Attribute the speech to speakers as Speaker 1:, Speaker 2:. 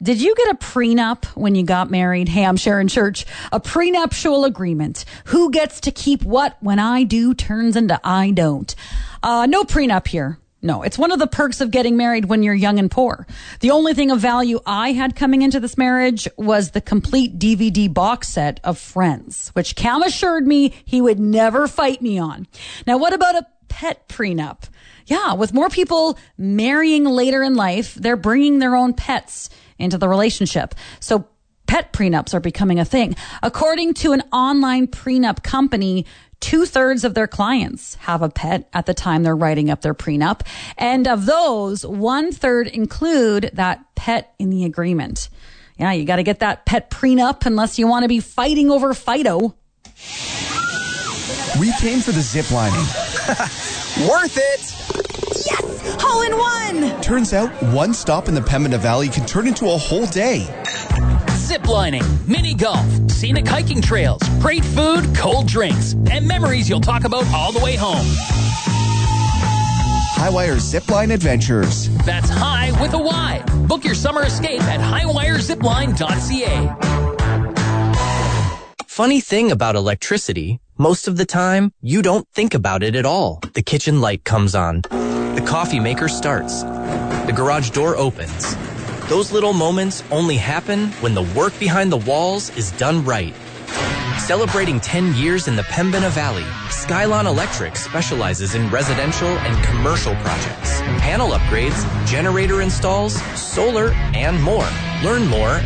Speaker 1: Did you get a prenup when you got married? Hey, I'm Sharon Church. A prenuptial agreement. Who gets to keep what when I do turns into I don't. No prenup here. No, it's one of the perks of getting married when you're young and poor. The only thing of value I had coming into this marriage was the complete DVD box set of Friends, which Cam assured me he would never fight me on. Now, what about a pet prenup? Yeah, with more people marrying later in life, they're bringing their own pets into the relationship. So pet prenups are becoming a thing. According to an online prenup company, 2/3 of their clients have a pet at the time they're writing up their prenup. And of those, 1/3 include that pet in the agreement. Yeah, you got to get that pet prenup unless you want to be fighting over Fido.
Speaker 2: We came for the zip lining.
Speaker 3: Worth it!
Speaker 4: Yes! Hole in one!
Speaker 2: Turns out one stop in the Pembina Valley can turn into a whole day.
Speaker 5: Ziplining, mini golf, scenic hiking trails, great food, cold drinks, and memories you'll talk about all the way home.
Speaker 2: Highwire Zipline Adventures.
Speaker 5: That's high with a Y. Book your summer escape at highwirezipline.ca.
Speaker 6: Funny thing about electricity, most of the time, you don't think about it at all. The kitchen light comes on. The coffee maker starts. The garage door opens. Those little moments only happen when the work behind the walls is done right. Celebrating 10 years in the Pembina Valley, Skylon Electric specializes in residential and commercial projects, panel upgrades, generator installs, solar, and more. Learn more